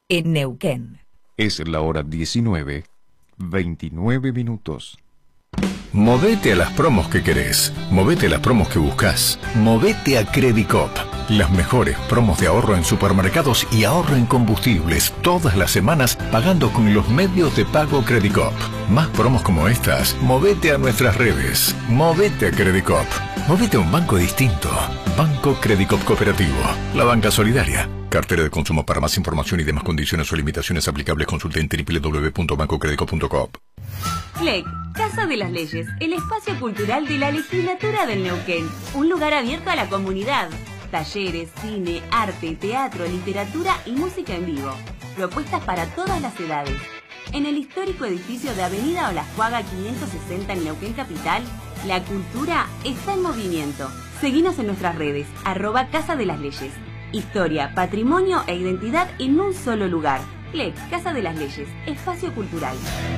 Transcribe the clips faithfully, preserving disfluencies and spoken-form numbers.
en Neuquén. Es la hora diecinueve, veintinueve minutos. Movete a las promos que querés. Movete a las promos que buscas. Movete a Credicop. Las mejores promos de ahorro en supermercados y ahorro en combustibles todas las semanas pagando con los medios de pago Credicop. Más promos como estas, movete a nuestras redes. Movete a Credicop. Movete a un banco distinto. Banco Credicop Cooperativo. La banca solidaria. Cartera de consumo. Para más información y demás condiciones o limitaciones aplicables, consulte en doble u doble u doble u punto banco credicop punto com. C L E C, Casa de las Leyes, el espacio cultural de la legislatura del Neuquén. Un lugar abierto a la comunidad. Talleres, cine, arte, teatro, literatura y música en vivo. Propuestas para todas las edades. En el histórico edificio de Avenida Olascuaga quinientos sesenta en Neuquén Capital, la cultura está en movimiento. Seguinos en nuestras redes, arroba Casa de las Leyes. Historia, patrimonio e identidad en un solo lugar. C L E C, Casa de las Leyes, espacio cultural.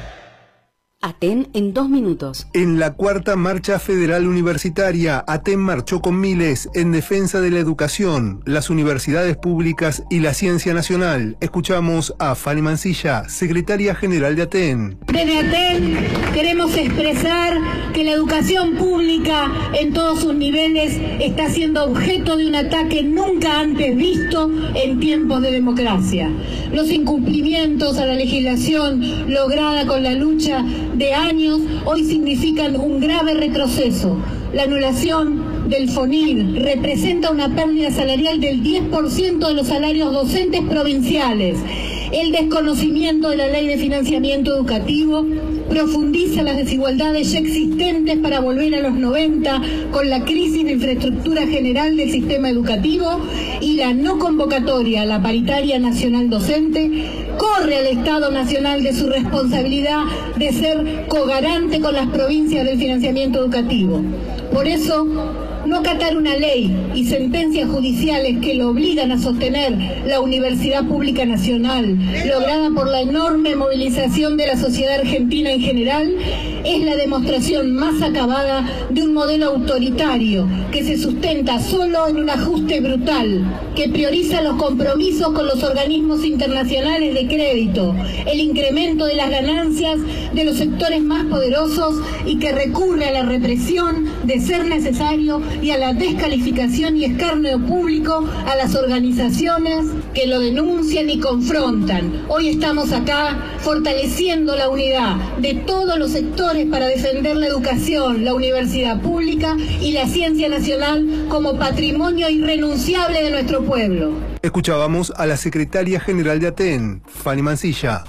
Aten en dos minutos. En la cuarta marcha federal universitaria, Aten marchó con miles en defensa de la educación, las universidades públicas y la ciencia nacional. Escuchamos a Fanny Mancilla, secretaria general de Aten. Desde Aten queremos expresar que la educación pública en todos sus niveles está siendo objeto de un ataque nunca antes visto en tiempos de democracia. Los incumplimientos a la legislación lograda con la lucha de años hoy significan un grave retroceso. La anulación del FONIR representa una pérdida salarial del diez por ciento de los salarios docentes provinciales. El desconocimiento de la ley de financiamiento educativo profundiza las desigualdades ya existentes para volver a los noventa con la crisis de infraestructura general del sistema educativo, y la no convocatoria a la paritaria nacional docente corre al Estado Nacional de su responsabilidad de ser cogarante con las provincias del financiamiento educativo. Por eso, no acatar una ley y sentencias judiciales que lo obligan a sostener la Universidad Pública Nacional, lograda por la enorme movilización de la sociedad argentina en general, es la demostración más acabada de un modelo autoritario que se sustenta solo en un ajuste brutal, que prioriza los compromisos con los organismos internacionales de crédito, el incremento de las ganancias de los sectores más poderosos y que recurre a la represión de ser necesario y a la descalificación y escarnio público a las organizaciones que lo denuncian y confrontan. Hoy estamos acá fortaleciendo la unidad de todos los sectores para defender la educación, la universidad pública y la ciencia nacional como patrimonio irrenunciable de nuestro pueblo. Escuchábamos a la secretaria general de Aten, Fanny Mancilla.